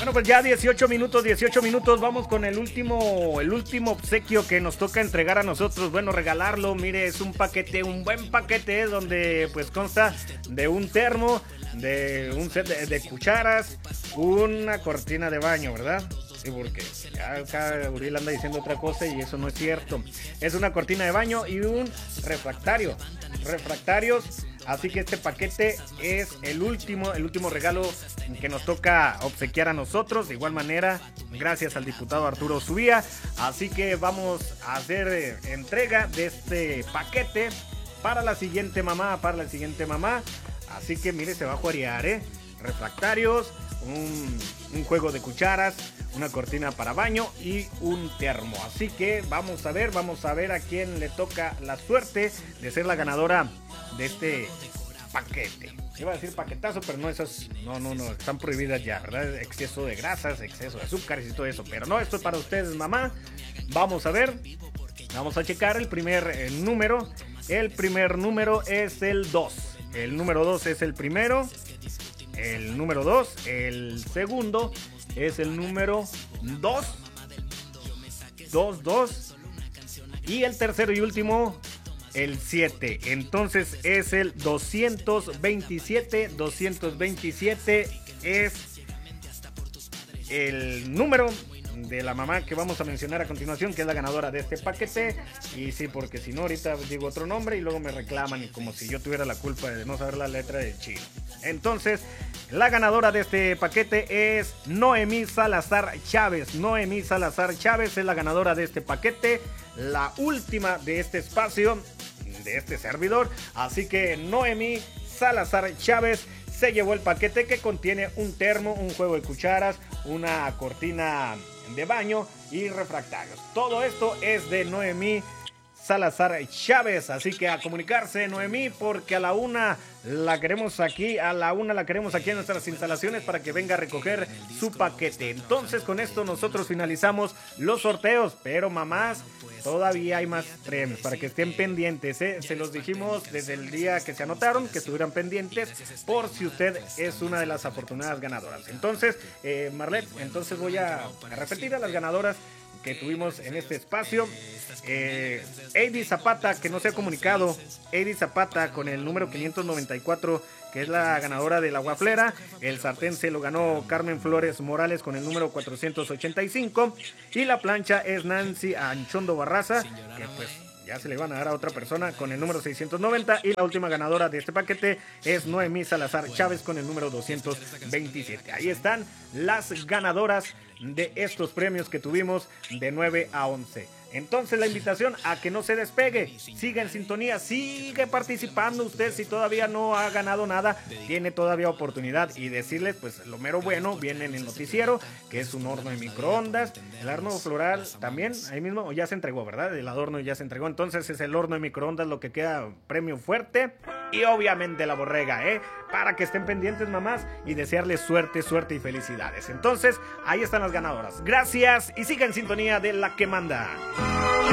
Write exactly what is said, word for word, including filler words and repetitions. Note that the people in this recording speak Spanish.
Bueno, pues ya dieciocho minutos, dieciocho minutos, vamos con el último, el último obsequio que nos toca entregar a nosotros, bueno, regalarlo. Mire, es un paquete, un buen paquete donde pues consta de un termo, de un set de, de cucharas, una cortina de baño, ¿verdad? Sí, porque acá Uriel anda diciendo otra cosa y eso no es cierto. Es una cortina de baño y un refractario, refractarios. Así que este paquete es el último, el último regalo que nos toca obsequiar a nosotros. De igual manera, gracias al diputado Arturo Subía. Así que vamos a hacer entrega de este paquete para la siguiente mamá, para la siguiente mamá. Así que mire, se va a juarear, ¿eh? Refractarios, un, un juego de cucharas, una cortina para baño y un termo. Así que vamos a ver, vamos a ver a quién le toca la suerte de ser la ganadora de este paquete. Iba a decir paquetazo, pero no, esas no, no, no, están prohibidas ya, ¿verdad? Exceso de grasas, exceso de azúcares y todo eso. Pero no, esto es para ustedes, mamá. Vamos a ver, vamos a checar el primer eh, número. El primer número es el dos. El número dos es el primero. El número dos, el segundo es el número dos. dos, dos. Y el tercero y último, el siete. Entonces es el doscientos veintisiete. doscientos veintisiete es el número de la mamá que vamos a mencionar a continuación, que es la ganadora de este paquete. Y sí, porque si no ahorita digo otro nombre y luego me reclaman como si yo tuviera la culpa de no saber la letra del chino. Entonces, la ganadora de este paquete es Noemí Salazar Chávez. Noemí Salazar Chávez es la ganadora de este paquete, la última de este espacio, de este servidor. Así que Noemí Salazar Chávez se llevó el paquete que contiene un termo, un juego de cucharas, una cortina de baño y refractarios. Todo esto es de Noemí Salazar Chávez, así que a comunicarse, Noemí, porque a la una la queremos aquí, a la una la queremos aquí en nuestras instalaciones para que venga a recoger su paquete. Entonces con esto nosotros finalizamos los sorteos, pero mamás, todavía hay más premios para que estén pendientes, ¿eh? Se los dijimos desde el día que se anotaron, que estuvieran pendientes por si usted es una de las afortunadas ganadoras. Entonces, eh, Marlet, entonces voy a, a repetir a las ganadoras que tuvimos en este espacio. eh, Eddie Zapata, que no se ha comunicado, Eddie Zapata con el número quinientos noventa y cuatro, que es la ganadora de la guaflera. El sartén se lo ganó Carmen Flores Morales con el número cuatrocientos ochenta y cinco, y la plancha es Nancy Anchondo Barraza, que pues ya se le van a dar a otra persona con el número seiscientos noventa, y la última ganadora de este paquete es Noemí Salazar Chávez con el número doscientos veintisiete. Ahí están las ganadoras de estos premios que tuvimos de nueve a once. Entonces la invitación a que no se despegue, siga en sintonía, sigue participando. Usted, si todavía no ha ganado nada, tiene todavía oportunidad. Y decirles, pues lo mero bueno viene en el noticiero, que es un horno de microondas. El horno floral también, ahí mismo ya se entregó, ¿verdad? El adorno ya se entregó, entonces es el horno de microondas lo que queda, premio fuerte. Y obviamente la borrega, ¿eh? Para que estén pendientes, mamás, y desearles suerte, suerte y felicidades. Entonces, ahí están las ganadoras. Gracias y siga en sintonía de La Que Manda.